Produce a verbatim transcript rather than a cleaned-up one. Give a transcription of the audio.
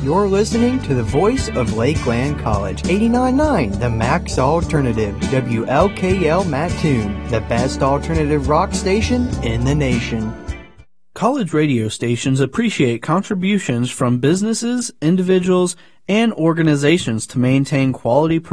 You're listening to the voice of Lakeland College, eighty-nine point nine, the Max Alternative, W L K L Mattoon, the best alternative rock station in the nation. College radio stations appreciate contributions from businesses, individuals, and organizations to maintain quality